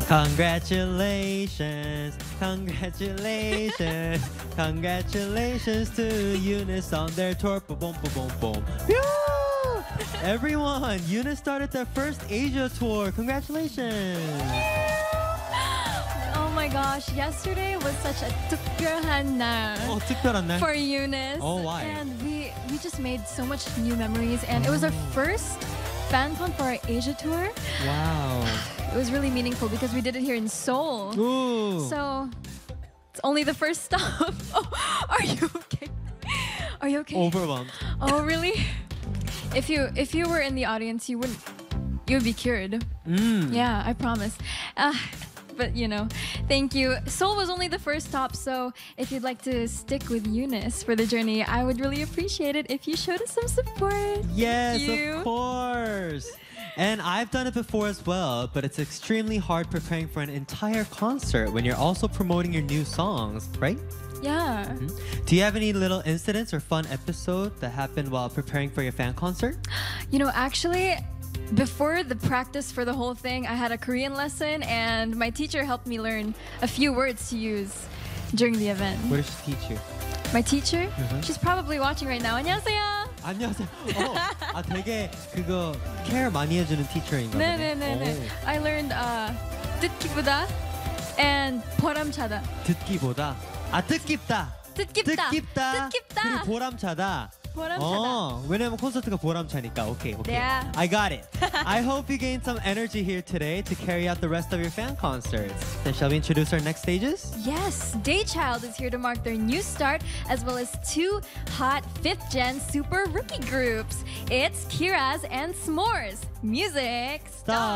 Congratulations, congratulations, congratulations to Eunice on their tour. Boom, boom, boom, boom. Pew! Everyone, Eunice started their first Asia tour. Congratulations. Oh my gosh, yesterday was such a 특별한 날 특별한 날? for Eunice. Oh, why? And we just made so much new memories, and it was our first FanCon for our Asia tour. Wow. It was really meaningful because we did it here in Seoul. Ooh. So it's only the first stop. Oh, are you okay? Are you okay? Overwhelmed. Oh, really? If you were in the audience, you would be cured. Yeah, I promise. But thank you. Seoul was only the first stop, so if you'd like to stick with Eunice for the journey, I would really appreciate it if you showed us some support. Yes, Thank you. of course. And I've done it before as well, but it's extremely hard preparing for an entire concert when you're also promoting your new songs, right? Yeah. Do you have any little incidents or fun episode that happened while preparing for your fan concert? Actually, before the practice for the whole thing, I had a Korean lesson, and my teacher helped me learn a few words to use during the event. What did she teach you? My teacher? She's probably watching right now. 안녕하세요. 안녕하세요. 되게 그거 care 많이 해주는 teacher인가 보네. 네네네네. I learned 듣기보다 and 보람차다. 듣기보다 뜻깊다. 뜻깊다. 뜻깊다. 그리고 보람차다. 보람차다. 왜냐면 콘서트가 보람차니까. Okay. Yeah. I got it. I hope you gained some energy here today to carry out the rest of your fan concerts. Then shall we introduce our next stages? Yes, Daychild is here to mark their new start, as well as two hot 5th gen super rookie groups. It's Kiraz and S'mores. Music Stop.